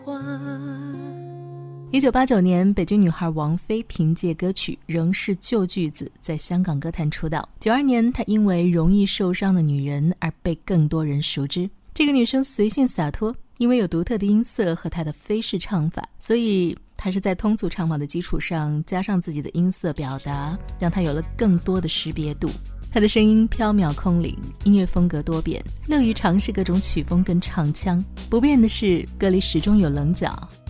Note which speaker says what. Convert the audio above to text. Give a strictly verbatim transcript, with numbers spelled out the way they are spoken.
Speaker 1: 一九八九年，北京女孩王菲凭借歌曲《仍是旧句子》在香港歌坛出道。九二年，她因为容易受伤的女人而被更多人熟知。这个女生随性洒脱，因为有独特的音色和她的飞式唱法，所以她是在通俗唱法的基础上加上自己的音色表达，让她有了更多的识别度。她的声音飘渺空灵，音乐风格多变，乐于尝试各种曲风跟唱腔。不变的是，歌里始终有棱角，